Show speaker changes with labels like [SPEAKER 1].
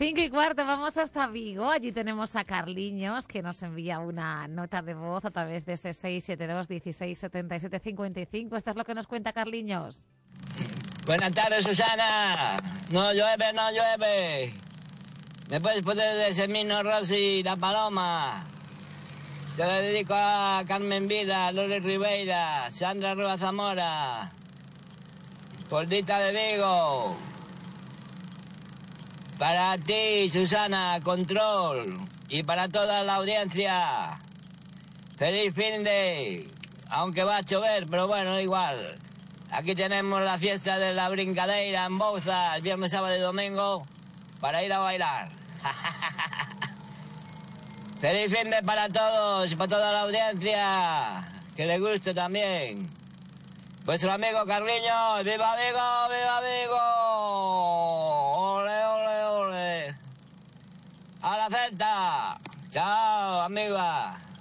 [SPEAKER 1] 5:15, vamos hasta Vigo. Allí tenemos a Carliños, que nos envía una nota de voz a través de ese 672 16 77 55. Esto es lo que nos cuenta Carliños.
[SPEAKER 2] Buenas tardes, Susana. No llueve, no llueve. ¿Me puedes poner de Semino Rossi, La Paloma? Se lo dedico a Carmen Vida, Lore Ribeira, Sandra Rua Zamora, Gordita de Vigo. Para ti, Susana, Control, y para toda la audiencia. Feliz finde, aunque va a llover, pero bueno, igual. Aquí tenemos la fiesta de la brincadeira en Bouzas, viernes, sábado y domingo, para ir a bailar. Feliz finde para todos y para toda la audiencia, que les guste también. Vuestro amigo Carliños, ¡viva Vigo, viva Vigo! ¡Ole, ole, ole! ¡A la Celta! ¡Chao, amiga!